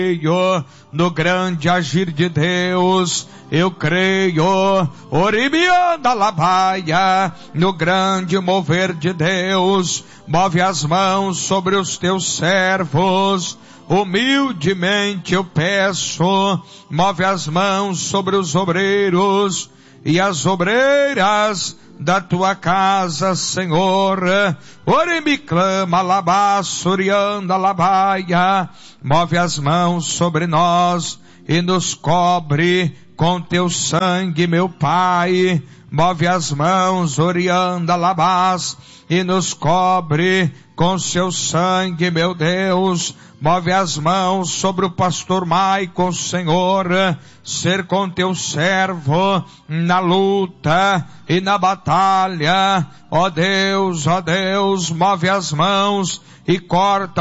no grande agir de Deus, eu creio, Oribianda Labaia, no grande mover de Deus. Move as mãos sobre os teus servos, humildemente eu peço, move as mãos sobre os obreiros e as obreiras da tua casa, Senhor. Ore me clama, Labassurianda Labaia, move as mãos sobre nós e nos cobre com teu sangue, meu Pai. Move as mãos, Orianda Labás, e nos cobre com seu sangue, meu Deus. Move as mãos sobre o pastor Maicon, Senhor, ser com teu servo na luta e na batalha. Ó Deus, move as mãos e corta